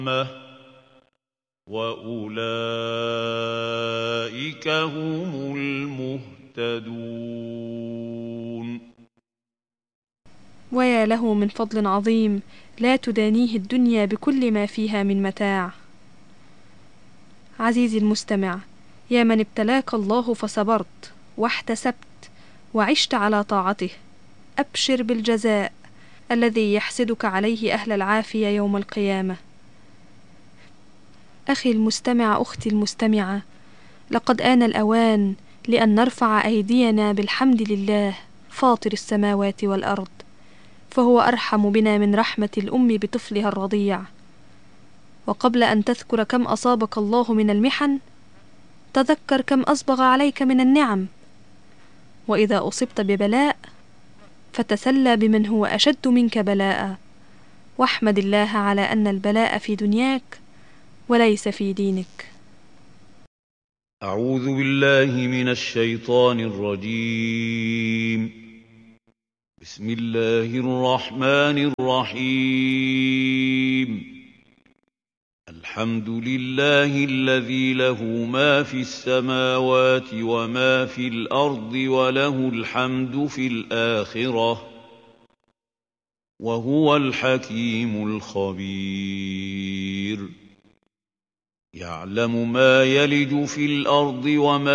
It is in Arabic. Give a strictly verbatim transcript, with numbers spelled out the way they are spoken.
وأولئك هم المهتدون. ويا له من فضل عظيم لا تدانيه الدنيا بكل ما فيها من متاع. عزيزي المستمع، يا من ابتلاك الله فصبرت واحتسبت وعشت على طاعته، أبشر بالجزاء الذي يحسدك عليه أهل العافية يوم القيامة. أخي المستمع، أختي المستمعة، لقد آن الأوان لأن نرفع أيدينا بالحمد لله فاطر السماوات والأرض، فهو أرحم بنا من رحمة الأم بطفلها الرضيع. وقبل أن تذكر كم أصابك الله من المحن، تذكر كم أسبغ عليك من النعم. وإذا أصبت ببلاء فتسلى بمن هو أشد منك بلاء، واحمد الله على أن البلاء في دنياك وليس في دينك. أعوذ بالله من الشيطان الرجيم. بسم الله الرحمن الرحيم. الحمد لله الذي له ما في السماوات وما في الأرض وله الحمد في الآخرة وهو الحكيم الخبير. يعلم ما يلج في الأرض وما